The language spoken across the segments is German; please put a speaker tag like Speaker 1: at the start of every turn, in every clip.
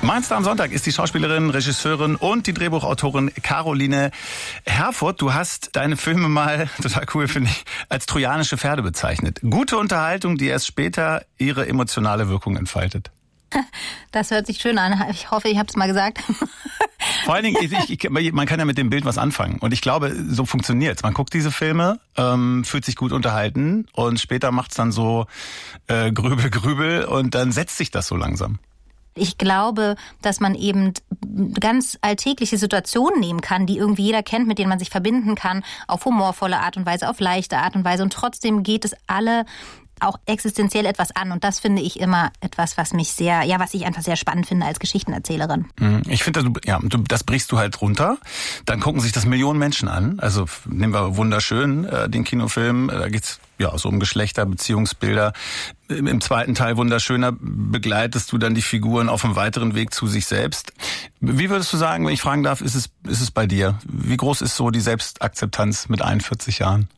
Speaker 1: Mein Star am Sonntag ist die Schauspielerin, Regisseurin und die Drehbuchautorin Caroline Herfurth. Du hast deine Filme mal, total cool finde ich, als trojanische Pferde bezeichnet. Gute Unterhaltung, die erst später ihre emotionale Wirkung entfaltet.
Speaker 2: Das hört sich schön an. Ich hoffe, ich habe es mal gesagt.
Speaker 1: Vor allen Dingen, man kann ja mit dem Bild was anfangen. Und ich glaube, so funktioniert's. Man guckt diese Filme, fühlt sich gut unterhalten und später macht's dann so Grübel und dann setzt sich das so langsam.
Speaker 2: Ich glaube, dass man eben ganz alltägliche Situationen nehmen kann, die irgendwie jeder kennt, mit denen man sich verbinden kann, auf humorvolle Art und Weise, auf leichte Art und Weise. Und trotzdem geht es alle auch existenziell etwas an. Und das finde ich immer etwas, was ich einfach sehr spannend finde als Geschichtenerzählerin.
Speaker 1: Ich finde, das brichst du halt runter. Dann gucken sich das Millionen Menschen an. Also nehmen wir Wunderschön, den Kinofilm. Da geht's so um Geschlechter, Beziehungsbilder. Im zweiten Teil Wunderschöner begleitest du dann die Figuren auf einem weiteren Weg zu sich selbst. Wie würdest du sagen, wenn ich fragen darf, ist es bei dir? Wie groß ist so die Selbstakzeptanz mit 41 Jahren?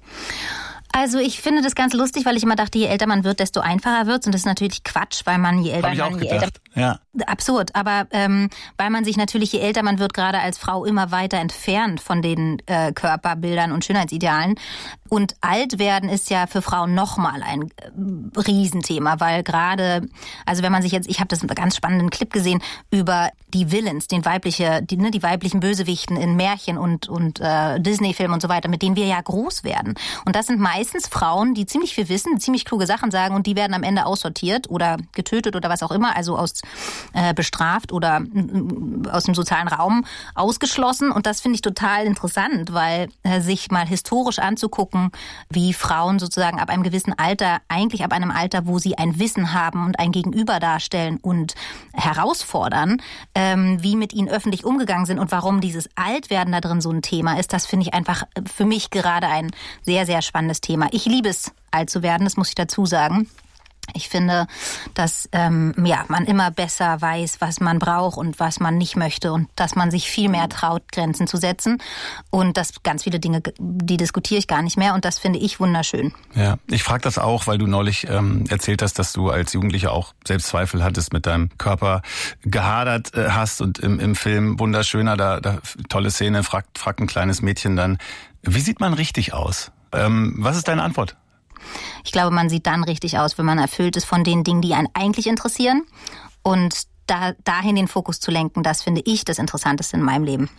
Speaker 2: Also ich finde das ganz lustig, weil ich immer dachte, je älter man wird, desto einfacher wird's. Und das ist natürlich Quatsch, weil man je älter
Speaker 1: ja.
Speaker 2: Absurd, aber weil man sich natürlich, je älter man wird, gerade als Frau immer weiter entfernt von den Körperbildern und Schönheitsidealen. Und alt werden ist ja für Frauen nochmal ein Riesenthema, weil gerade, also wenn man sich jetzt, ich habe das in einem ganz spannenden Clip gesehen über die Villains, die weiblichen Bösewichten in Märchen und Disney-Filmen und so weiter, mit denen wir ja groß werden. Und das sind meistens Frauen, die ziemlich viel wissen, ziemlich kluge Sachen sagen und die werden am Ende aussortiert oder getötet oder was auch immer, also bestraft oder aus dem sozialen Raum ausgeschlossen. Und das finde ich total interessant, weil sich mal historisch anzugucken, wie Frauen sozusagen ab einem gewissen Alter, eigentlich ab einem Alter, wo sie ein Wissen haben und ein Gegenüber darstellen und herausfordern, wie mit ihnen öffentlich umgegangen sind und warum dieses Altwerden da drin so ein Thema ist, das finde ich einfach für mich gerade ein sehr, sehr spannendes Thema. Ich liebe es, alt zu werden, das muss ich dazu sagen. Ich finde, dass man immer besser weiß, was man braucht und was man nicht möchte und dass man sich viel mehr traut, Grenzen zu setzen. Und dass ganz viele Dinge, die diskutiere ich gar nicht mehr und das finde ich wunderschön. Ja,
Speaker 1: ich frage das auch, weil du neulich erzählt hast, dass du als Jugendliche auch Selbstzweifel hattest, mit deinem Körper gehadert hast und im Film Wunderschöner, da tolle Szene, fragt ein kleines Mädchen dann, wie sieht man richtig aus? Was ist deine Antwort?
Speaker 2: Ich glaube, man sieht dann richtig aus, wenn man erfüllt ist von den Dingen, die einen eigentlich interessieren. Und dahin den Fokus zu lenken, das finde ich das Interessanteste in meinem Leben.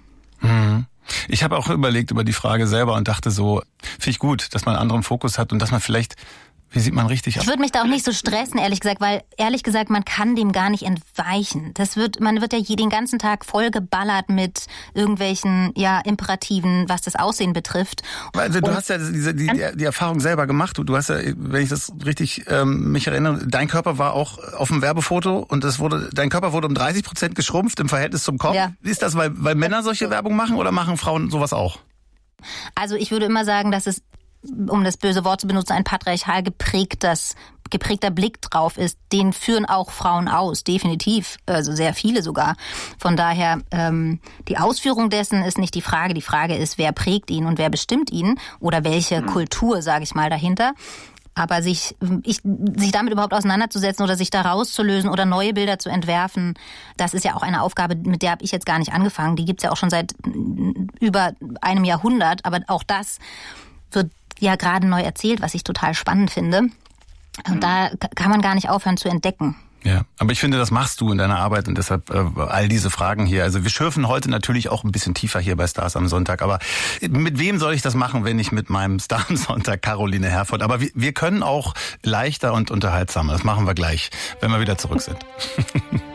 Speaker 1: Ich habe auch überlegt über die Frage selber und dachte so, finde ich gut, dass man einen anderen Fokus hat und dass man vielleicht, wie sieht man richtig aus?
Speaker 2: Ich würde mich da auch nicht so stressen, ehrlich gesagt, weil man kann dem gar nicht entweichen. Man wird ja den ganzen Tag vollgeballert mit irgendwelchen Imperativen, was das Aussehen betrifft.
Speaker 1: Also du hast ja die Erfahrung selber gemacht. Du hast ja, wenn ich das richtig mich erinnere, dein Körper war auch auf dem Werbefoto und dein Körper wurde um 30% geschrumpft im Verhältnis zum Kopf. Ja. Ist das, weil Männer solche Werbung machen oder machen Frauen sowas auch?
Speaker 2: Also ich würde immer sagen, dass es, um das böse Wort zu benutzen, ein patriarchal geprägter Blick drauf ist. Den führen auch Frauen aus, definitiv, also sehr viele sogar. Von daher, die Ausführung dessen ist nicht die Frage. Die Frage ist, wer prägt ihn und wer bestimmt ihn oder welche Kultur, sage ich mal, dahinter. Aber sich damit überhaupt auseinanderzusetzen oder sich da rauszulösen oder neue Bilder zu entwerfen, das ist ja auch eine Aufgabe, mit der habe ich jetzt gar nicht angefangen. Die gibt's ja auch schon seit über einem Jahrhundert. Aber auch das wird ja gerade neu erzählt, was ich total spannend finde. Und da kann man gar nicht aufhören zu entdecken.
Speaker 1: Ja, aber ich finde, das machst du in deiner Arbeit und deshalb all diese Fragen hier. Also wir schürfen heute natürlich auch ein bisschen tiefer hier bei Stars am Sonntag, aber mit wem soll ich das machen, wenn nicht mit meinem Star am Sonntag, Caroline Herfurth? Aber wir können auch leichter und unterhaltsamer. Das machen wir gleich, wenn wir wieder zurück sind.